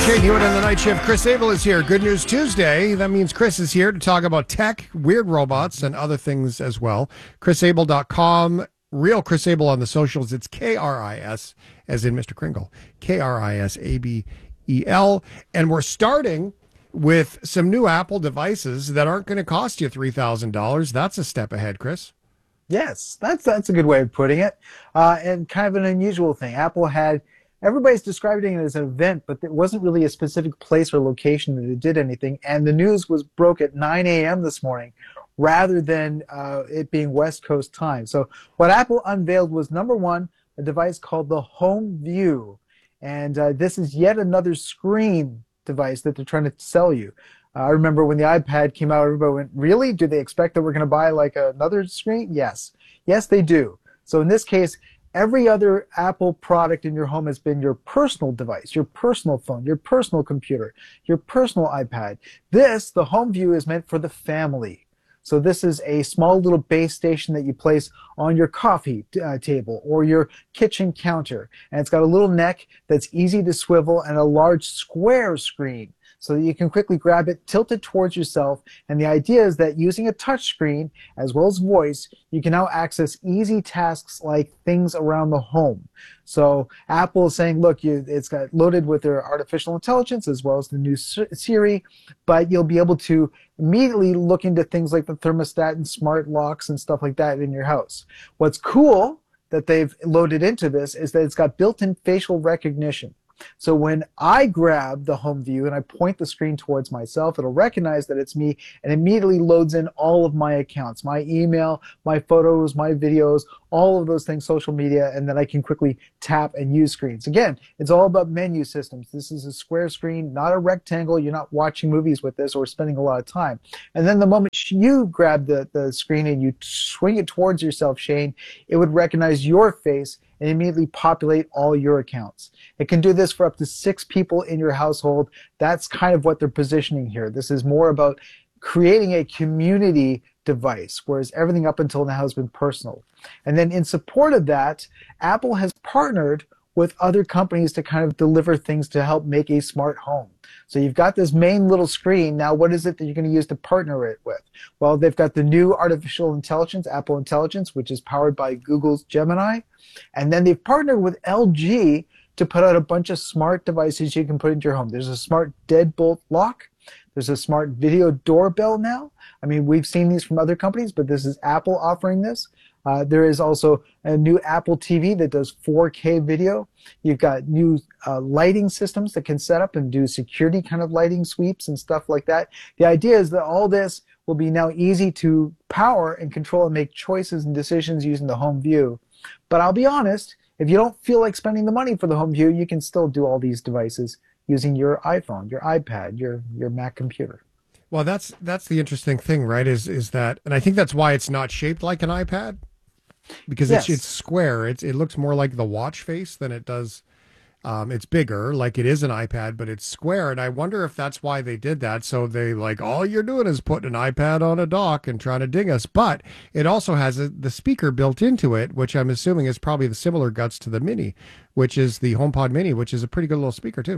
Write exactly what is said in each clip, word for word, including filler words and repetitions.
Shane Hewitt and the Night Shift. Chris Abel is here. Good News Tuesday. That means Chris is here to talk about tech, weird robots, and other things as well. chris abel dot com. Real Chris Abel on the socials. It's K R I S, as in Mister Kringle. K R I S A B E L. And we're starting with some new Apple devices that aren't going to cost you three thousand dollars. That's a step ahead, Chris. Yes, that's that's a good way of putting it. Uh, and kind of an unusual thing. Apple had, everybody's describing it as an event, but it wasn't really a specific place or location that it did anything. And the news was broke at nine a.m. this morning, rather than uh, it being West Coast time. So what Apple unveiled was, number one, a device called the Home View. And uh, this is yet another screen device that they're trying to sell you. Uh, I remember when the iPad came out, everybody went, really? Do they expect that we're going to buy like another screen? Yes. Yes, they do. So in this case, every other Apple product in your home has been your personal device, your personal phone, your personal computer, your personal iPad. This, the Home View, is meant for the family. So this is a small little base station that you place on your coffee uh, table or your kitchen counter. And it's got a little neck that's easy to swivel and a large square screen, so that you can quickly grab it, tilt it towards yourself. And the idea is that using a touch screen as well as voice, you can now access easy tasks like things around the home. So Apple is saying, look, you, it's got loaded with their artificial intelligence as well as the new Siri, but you'll be able to immediately look into things like the thermostat and smart locks and stuff like that in your house. What's cool that they've loaded into this is that it's got built-in facial recognition. So when I grab the Home View and I point the screen towards myself, it'll recognize that it's me and immediately loads in all of my accounts, my email, my photos, my videos, all of those things, social media, and then I can quickly tap and use screens. Again, it's all about menu systems. This is a square screen, not a rectangle. You're not watching movies with this or spending a lot of time. And then the moment you grab the, the screen and you swing it towards yourself, Shane, it would recognize your face and immediately populate all your accounts. It can do this for up to six people in your household. That's kind of what they're positioning here. This is more about creating a community device, whereas everything up until now has been personal. And then in support of that, Apple has partnered with other companies to kind of deliver things to help make a smart home. So you've got this main little screen. Now, what is it that you're going to use to partner it with? Well, they've got the new artificial intelligence, Apple Intelligence, which is powered by Google's Gemini. And then they've partnered with L G to put out a bunch of smart devices you can put into your home. There's a smart deadbolt lock. There's a smart video doorbell now. I mean, we've seen these from other companies, but this is Apple offering this. Uh, there is also a new Apple T V that does four K video. You've got new uh, lighting systems that can set up and do security kind of lighting sweeps and stuff like that. The idea is that all this will be now easy to power and control and make choices and decisions using the Home View. But I'll be honest, if you don't feel like spending the money for the Home View, you can still do all these devices using your iPhone, your iPad, your, your Mac computer. Well, that's that's the interesting thing, right? Is is that, and I think that's why it's not shaped like an iPad, because Yes. it's it's square. It's it looks more like the watch face than it does. Um, it's bigger, like it is an iPad, but it's square. And I wonder if that's why they did that. So they like, all you're doing is putting an iPad on a dock and trying to ding us. But it also has a, the speaker built into it, which I'm assuming is probably the similar guts to the Mini, which is the HomePod Mini, which is a pretty good little speaker too.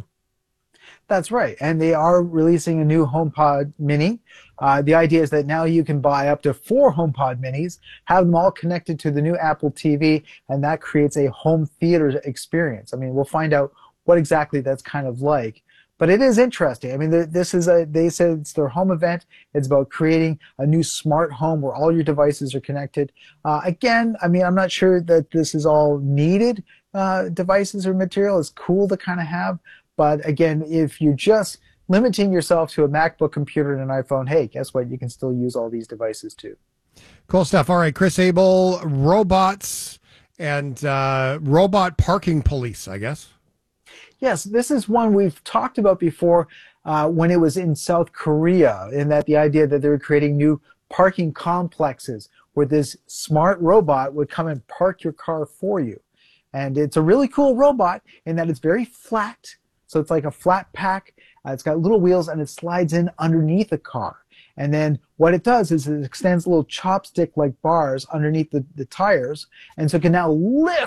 That's right. And they are releasing a new HomePod Mini. Uh, the idea is that now you can buy up to four HomePod Minis, have them all connected to the new Apple T V, and that creates a home theater experience. I mean, we'll find out what exactly that's kind of like. But it is interesting. I mean, this is a, they said it's their home event. It's about creating a new smart home where all your devices are connected. Uh, again, I mean, I'm not sure that this is all needed uh, devices or material. It's cool to kind of have. But again, if you're just limiting yourself to a MacBook computer and an iPhone, hey, guess what? You can still use all these devices too. Cool stuff. All right, Chris Abel, robots and uh, robot parking police, I guess. Yes, this is one we've talked about before uh, when it was in South Korea, in that the idea that they were creating new parking complexes where this smart robot would come and park your car for you. And it's a really cool robot in that it's very flat. So it's like a flat pack. Uh, it's got little wheels and it slides in underneath the car. And then what it does is it extends little chopstick-like bars underneath the, the tires. And so it can now lift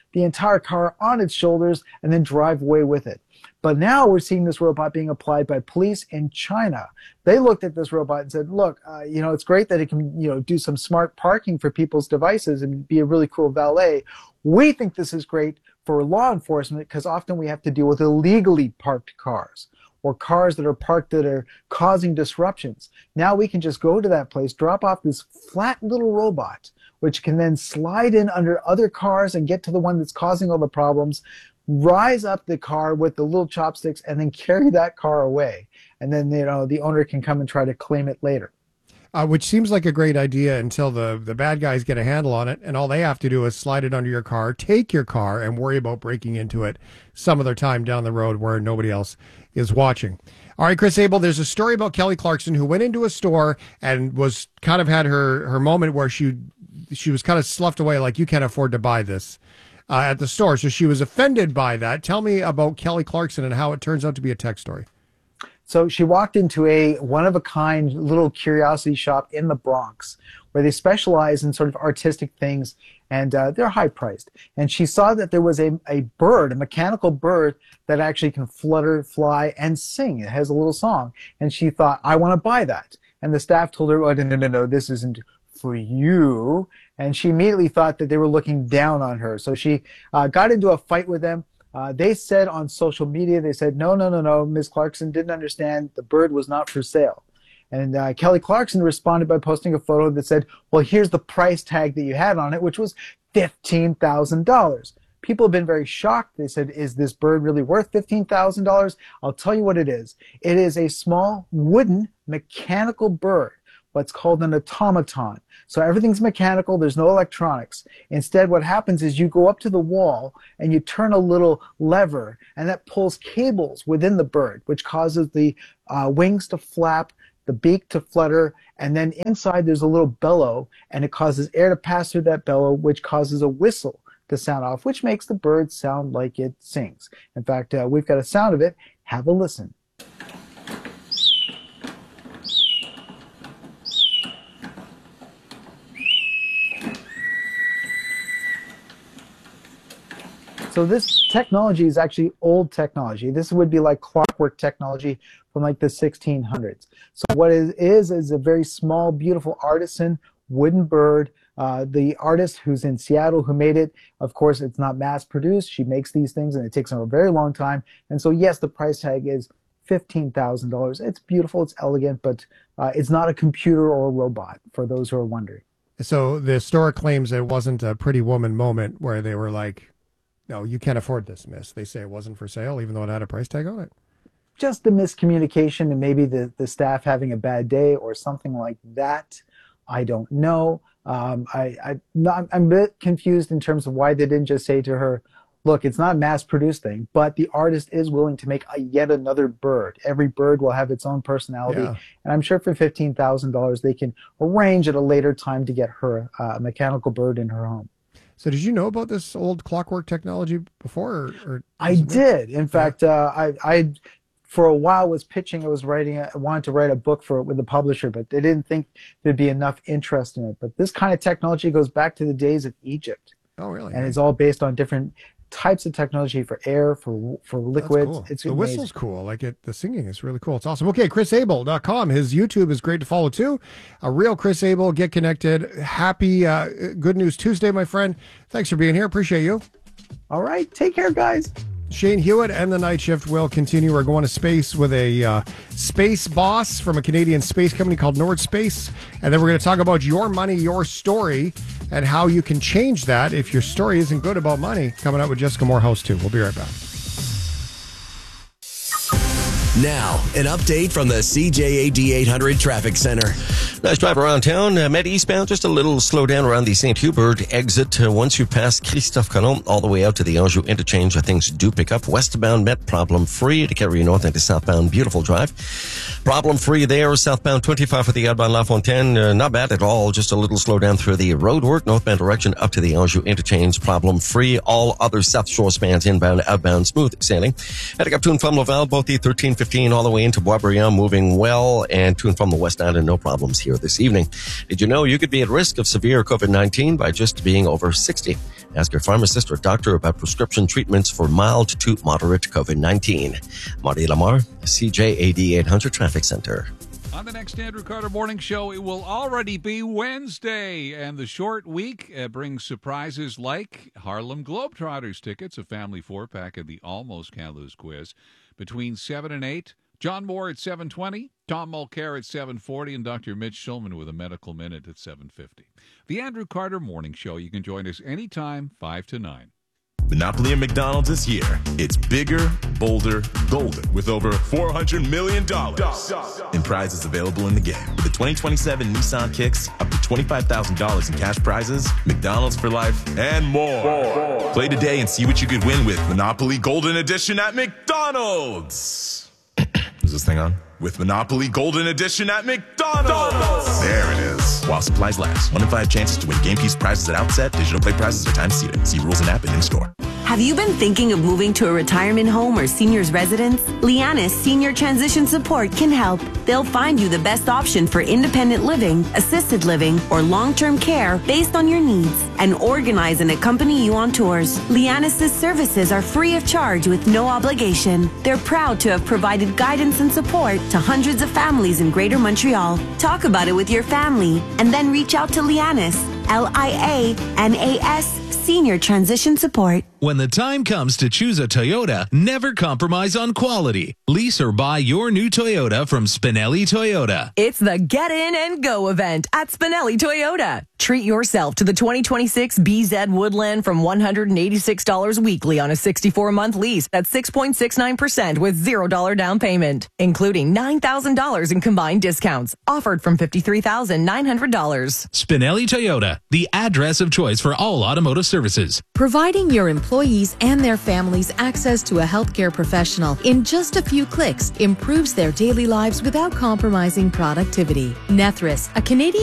the entire car on its shoulders and then drive away with it. But now we're seeing this robot being applied by police in China. They looked at this robot and said, look, uh, you know, it's great that it can, you know, do some smart parking for people's devices and be a really cool valet. We think this is great for law enforcement because often we have to deal with illegally parked cars or cars that are parked that are causing disruptions. Now we can just go to that place, drop off this flat little robot, which can then slide in under other cars and get to the one that's causing all the problems, rise up the car with the little chopsticks, and then carry that car away. And then, you know, the owner can come and try to claim it later. Uh, which seems like a great idea until the, the bad guys get a handle on it, and all they have to do is slide it under your car, take your car, and worry about breaking into it some other time down the road where nobody else is watching. All right, Chris Abel, there's a story about Kelly Clarkson who went into a store and was kind of had her, her moment where she she was kind of sloughed away like, you can't afford to buy this uh, at the store. So she was offended by that. Tell me about Kelly Clarkson and how it turns out to be a tech story. So she walked into a one-of-a-kind little curiosity shop in the Bronx where they specialize in sort of artistic things, and uh, they're high-priced. And she saw that there was a, a bird, a mechanical bird, that actually can flutter, fly, and sing. It has a little song. And she thought, I want to buy that. And the staff told her, oh, no, no, no, no, this isn't for you. And she immediately thought that they were looking down on her. So she uh, got into a fight with them. Uh, they said on social media, they said, no, no, no, no, Miz Clarkson didn't understand. The bird was not for sale. And uh, Kelly Clarkson responded by posting a photo that said, well, here's the price tag that you had on it, which was fifteen thousand dollars. People have been very shocked. They said, is this bird really worth fifteen thousand dollars? I'll tell you what it is. It is a small wooden mechanical bird, what's called an automaton. So everything's mechanical. There's no electronics. Instead, what happens is you go up to the wall and you turn a little lever, and that pulls cables within the bird, which causes the uh, wings to flap, the beak to flutter, and then inside there's a little bellow, and it causes air to pass through that bellow, which causes a whistle to sound off, which makes the bird sound like it sings. In fact, uh, we've got a sound of it. Have a listen. So this technology is actually old technology. This would be like clockwork technology from like the sixteen hundreds. So what it is is a very small, beautiful artisan wooden bird. Uh, the artist who's in Seattle who made it, of course, it's not mass produced. She makes these things and it takes her a very long time. And so yes, the price tag is fifteen thousand dollars. It's beautiful, it's elegant, but uh, it's not a computer or a robot, for those who are wondering. So the store claims it wasn't a Pretty Woman moment where they were like, no, you can't afford this, miss. They say it wasn't for sale, even though it had a price tag on it. Just a miscommunication and maybe the, the staff having a bad day or something like that. I don't know. Um, I, I, not, I'm a bit confused in terms of why they didn't just say to her, look, it's not a mass-produced thing, but the artist is willing to make a yet another bird. Every bird will have its own personality. Yeah. And I'm sure for fifteen thousand dollars they can arrange at a later time to get her uh, a mechanical bird in her home. So did you know about this old clockwork technology before? Or, or I did. In fact, uh, I, I, for a while, was pitching. I was writing. I wanted to write a book for it with the publisher, but they didn't think there'd be enough interest in it. But this kind of technology goes back to the days of Egypt. Oh, really? And it's all based on different types of technology for air, for for liquids. Cool. It's the amazing. Whistle's cool. Like it, the singing is really cool. It's awesome. Okay, Chris Abel dot com. His YouTube is great to follow too. A real Chris Abel. Get connected. Happy uh, Good News Tuesday, my friend. Thanks for being here. Appreciate you. All right. Take care, guys. Shane Hewitt and the Night Shift will continue. We're going to space with a uh, space boss from a Canadian space company called Nord Space. And then we're going to talk about your money, your story, and how you can change that if your story isn't good about money. Coming up with Jessica Morehouse, too. We'll be right back. Now, an update from the C J A D eight hundred Traffic Center. Nice drive around town. Uh, Met eastbound, just a little slow down around the Saint Hubert exit. Uh, once you pass Christophe Colomb all the way out to the Anjou interchange, uh, things do pick up. Westbound Met, problem free to carry you north into southbound. Beautiful drive. Problem free there. Southbound twenty-five for the outbound La Fontaine. Uh, not bad at all. Just a little slow down through the roadwork. Northbound direction up to the Anjou interchange. Problem free. All other South Shore spans inbound, outbound, smooth sailing. Heading up to and from Laval, both the thirteen fifty fifteen all the way into Boisbriand, moving well, and to and from the West Island, no problems here this evening. Did you know you could be at risk of severe COVID nineteen by just being over sixty? Ask your pharmacist or doctor about prescription treatments for mild to moderate COVID nineteen. Marty Lamar, C J A D eight hundred Traffic Center. On the next Andrew Carter Morning Show, it will already be Wednesday, and the short week uh, brings surprises like Harlem Globetrotters tickets, a family four-pack, and the Almost Can't Lose quiz between seven and eight. John Moore at seven twenty, Tom Mulcair at seven forty, and Doctor Mitch Schulman with a medical minute at seven fifty. The Andrew Carter Morning Show. You can join us anytime, five to nine. Monopoly at McDonald's is here. It's bigger, bolder, golden, with over four hundred million dollars in prizes available in the game. With the twenty twenty-seven Nissan Kicks, up to twenty-five thousand dollars in cash prizes, McDonald's for life, and more. more. Play today and see what you could win with Monopoly Golden Edition at McDonald's. Is this thing on? With Monopoly Golden Edition at McDonald's. There it is. While supplies last. One in five chances to win game piece prizes at outset. Digital play prizes are time seated. See rules and app and in-store. Have you been thinking of moving to a retirement home or senior's residence? Lianis Senior Transition Support can help. They'll find you the best option for independent living, assisted living, or long-term care based on your needs and organize and accompany you on tours. Lianis' services are free of charge with no obligation. They're proud to have provided guidance and support to hundreds of families in Greater Montreal. Talk about it with your family and then reach out to Lianis, L I A N A S, Senior Transition Support. When the time comes to choose a Toyota, never compromise on quality. Lease or buy your new Toyota from Spinelli Toyota. It's the Get In and Go event at Spinelli Toyota. Treat yourself to the twenty twenty-six B Z Woodland from one hundred eighty-six dollars weekly on a sixty-four month lease at six point six nine percent with zero dollars down payment, including nine thousand dollars in combined discounts, offered from fifty-three thousand nine hundred dollars. Spinelli Toyota, the address of choice for all automotive services. Providing your employees and their families access to a healthcare professional in just a few clicks improves their daily lives without compromising productivity. Nethris, a Canadian